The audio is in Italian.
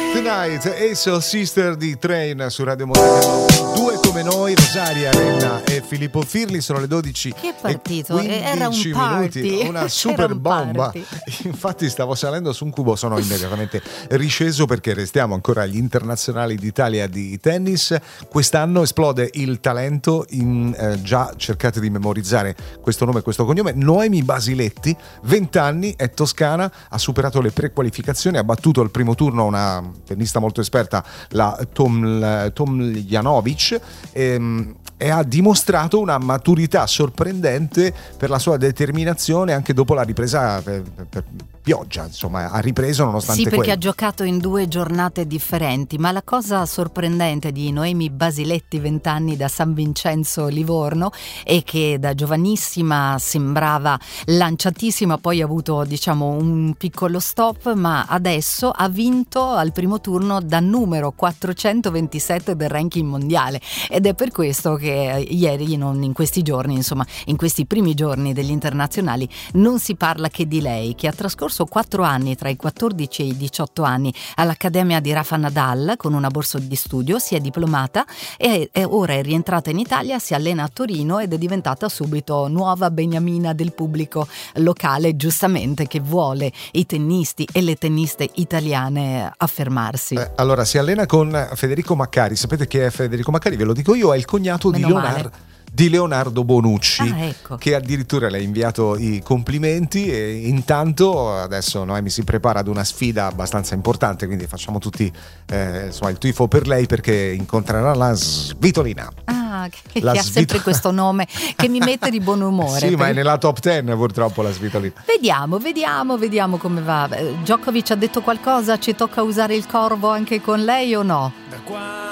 Tonight, Ace Sister di Train su Radio Monte. Due come noi, Rosaria Renna e Filippo Firli, sono le 12. Che partito? E 15 era un party. minuti, una super bomba. Infatti stavo salendo su un cubo, sono immediatamente risceso perché restiamo ancora agli internazionali d'Italia di tennis. Quest'anno esplode il talento già cercate di memorizzare questo nome e questo cognome. Noemi Basiletti, 20 anni, è toscana, ha superato le prequalificazioni, ha battuto al primo turno una tennista molto esperta, la Tomljanovic, e ha dimostrato una maturità sorprendente per la sua determinazione anche dopo la ripresa per pioggia, insomma ha ripreso nonostante sì, perché quello. ha giocato in 2 giornate differenti, ma la cosa sorprendente di Noemi Basiletti, 20 anni, da San Vincenzo Livorno, è che da giovanissima sembrava lanciatissima, poi ha avuto un piccolo stop, ma adesso ha vinto al primo turno da numero 427 del ranking mondiale, ed è per questo che ieri, in questi giorni, insomma in questi primi giorni degli internazionali, non si parla che di lei, che ha trascorso 4 anni tra i 14 e i 18 anni all'Accademia di Rafa Nadal con una borsa di studio, si è diplomata e ora è rientrata in Italia, si allena a Torino ed è diventata subito nuova beniamina del pubblico locale, giustamente, che vuole i tennisti e le tenniste italiane affermarsi. Allora si allena con Federico Maccari. Sapete chi è Federico Maccari? Ve lo dico io, è il cognato di Leonardo Bonucci, ecco, che addirittura le ha inviato i complimenti, e intanto adesso Noemi si prepara ad una sfida abbastanza importante, quindi facciamo tutti il tifo per lei, perché incontrerà la Svitolina. Che ha sempre questo nome che mi mette di buon umore. Sì, ma è nella top 10 purtroppo la Svitolina. Vediamo come va. Djokovic ha detto qualcosa? Ci tocca usare il corvo anche con lei o no?